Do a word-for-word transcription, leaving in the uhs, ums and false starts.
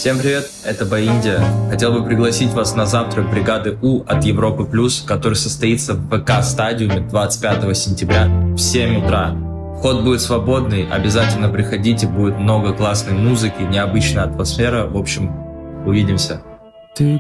Всем привет, это Боиндия. Хотел бы пригласить вас на завтрак бригады У от Европы Плюс, который состоится в ВК-стадиуме двадцать пятого сентября в семь утра. Вход будет свободный, обязательно приходите, будет много классной музыки, необычная атмосфера. В общем, увидимся.